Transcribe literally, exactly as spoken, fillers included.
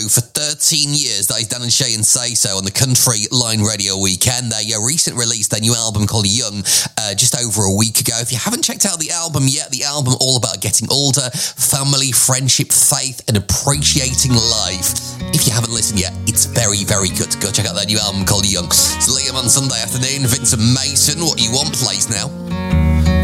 For thirteen years, that is Dan and Shay and Say So on the Country Line Radio Weekend. They uh, recently released their new album called Young uh, just over a week ago. If you haven't checked out the album yet, the album all about getting older, family, friendship, faith, and appreciating life. If you haven't listened yet, it's very, very good. Go check out their new album called Young. It's Liam on Sunday afternoon. Vincent Mason, What You Want plays now.